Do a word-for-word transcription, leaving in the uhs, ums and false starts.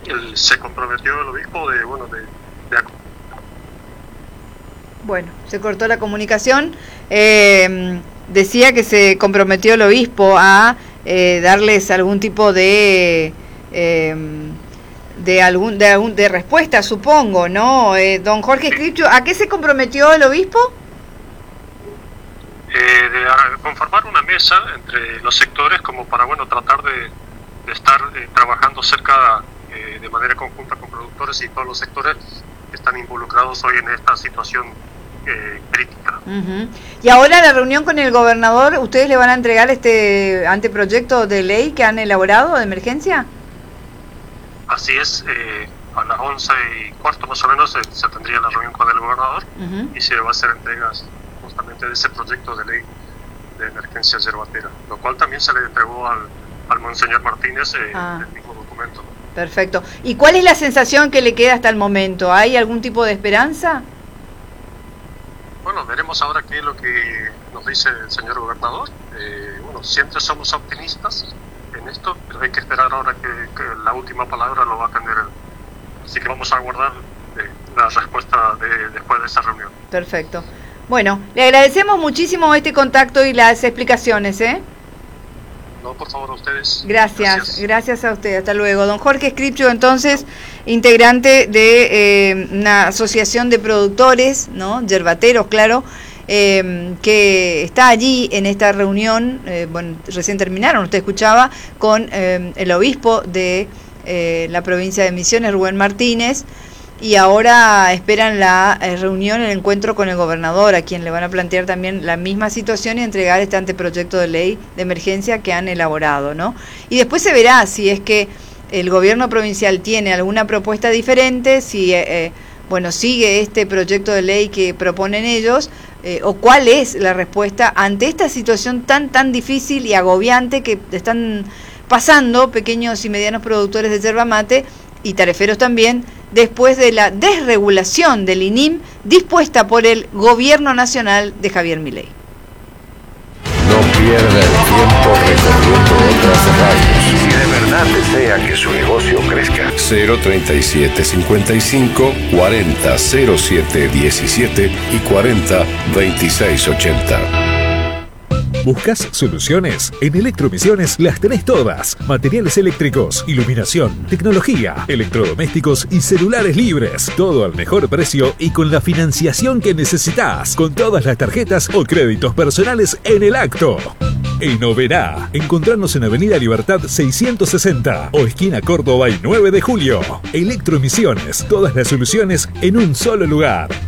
el, se comprometió el obispo de, bueno, de, de... Bueno, se cortó la comunicación. Eh, decía que se comprometió el obispo a eh, darles algún tipo de... Eh, de algún de algún de respuesta, supongo, ¿no? Eh, don Jorge Scriptiu, ¿a qué se comprometió el obispo? Eh, de a, conformar una mesa entre los sectores como para, bueno, tratar de, de estar eh, trabajando cerca eh, de manera conjunta con productores y todos los sectores que están involucrados hoy en esta situación eh, crítica. Uh-huh. Y ahora la reunión con el gobernador, ¿ustedes le van a entregar este anteproyecto de ley que han elaborado de emergencia? Así es, eh, a las once y cuarto más o menos se, se tendría la reunión con el gobernador uh-huh. y se va a hacer entregas justamente de ese proyecto de ley de emergencia yerbatera, lo cual también se le entregó al, al Monseñor Martínez eh, ah. el mismo documento. Perfecto. ¿Y cuál es la sensación que le queda hasta el momento? ¿Hay algún tipo de esperanza? Bueno, veremos ahora qué es lo que nos dice el señor gobernador. Eh, bueno, siempre somos optimistas en esto, pero hay que esperar ahora que, que la última palabra lo va a tener él. Así que vamos a aguardar eh, la respuesta de, después de esa reunión. Perfecto. Bueno, le agradecemos muchísimo este contacto y las explicaciones, ¿eh? No, por favor, a ustedes. Gracias, gracias, gracias a usted. Hasta luego. Don Jorge Scriptiu, entonces, integrante de eh, una asociación de productores, ¿no? Yerbateros, claro, eh, que está allí en esta reunión, eh, bueno, recién terminaron, usted escuchaba, con eh, el obispo de eh, la provincia de Misiones, Rubén Martínez, y ahora esperan la eh, reunión, el encuentro con el gobernador, a quien le van a plantear también la misma situación y entregar este anteproyecto de ley de emergencia que han elaborado, ¿no? Y después se verá si es que el gobierno provincial tiene alguna propuesta diferente, si eh, eh, bueno, sigue este proyecto de ley que proponen ellos, eh, o cuál es la respuesta ante esta situación tan tan difícil y agobiante que están pasando pequeños y medianos productores de yerba mate y tareferos también, después de la desregulación del I N I M dispuesta por el gobierno nacional de Javier Milei. No pierda el tiempo recorriendo otras radios. Si de verdad desea que su negocio crezca. cero treinta y siete cincuenta y cinco cuarenta cero siete diecisiete y cuarenta veintiséis ochenta. ¿Buscas soluciones? En Electromisiones las tenés todas. Materiales eléctricos, iluminación, tecnología, electrodomésticos y celulares libres. Todo al mejor precio y con la financiación que necesitas. Con todas las tarjetas o créditos personales en el acto. En Oberá, encontrarnos en Avenida Libertad seiscientos sesenta o esquina Córdoba y nueve de julio. Electromisiones, todas las soluciones en un solo lugar.